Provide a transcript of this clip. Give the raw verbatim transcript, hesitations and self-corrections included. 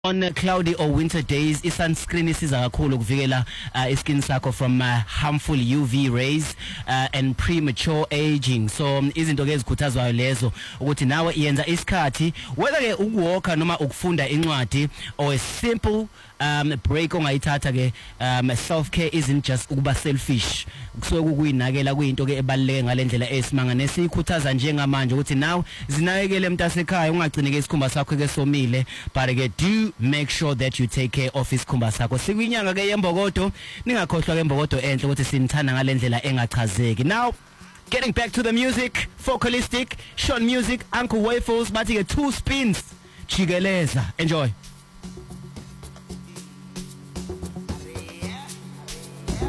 On uh, cloudy or winter days, i-sunscreen isiza kakhulu ukuvikela uh, iskin sakho from uh, harmful U V rays uh, and premature aging. So um, izinto ke ezikhuthazwayo lezo ukuthi nawe iyenza isikhathi whether ke ukuwalka noma ukufunda incwadi or a simple um break ongayithatha ke um self care isn't just ukuba selfish. Kusuke kuyinakela kuyinto ke ebaleke ngalendlela esimanga nesikhuthaza njengamanje ukuthi nawe zinakekele mntasekhaya ungagcine ke isikhumba sakho ke somile, but ke do make sure that you take care of isikhumba sakho. Sikwinyanga ke yembokodo, ningakhohlwa ke imbokodo enhle ukuthi sinithanda ngalendlela engachazeki. Now getting back to the music, Focalistic, Sean Music, Uncle Waffles, bathi ke two spins, Chigeleza. Enjoy.